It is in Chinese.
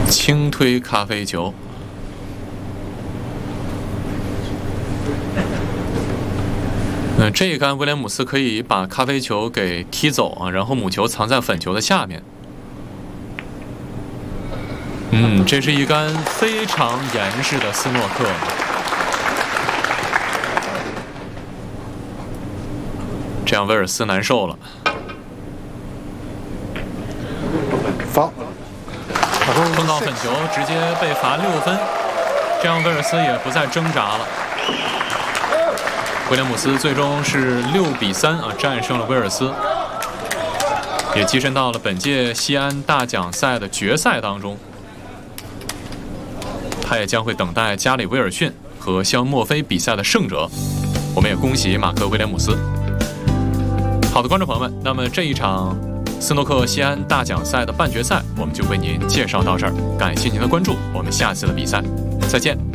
轻推咖啡球。这一杆威廉姆斯可以把咖啡球给踢走啊，然后母球藏在粉球的下面。这是一杆非常严实的斯诺克。这样威尔斯难受了。 罚， 碰到粉球，直接被罚6分。这样威尔斯也不再挣扎了。威廉姆斯最终是6比3啊战胜了威尔斯，也跻身到了本届西安大奖赛的决赛当中。他也将会等待加里·威尔逊和肖恩·墨菲比赛的胜者。我们也恭喜马克·威廉姆斯。好的，观众朋友们，那么这一场斯诺克西安大奖赛的半决赛，我们就为您介绍到这儿。感谢您的关注，我们下次的比赛再见。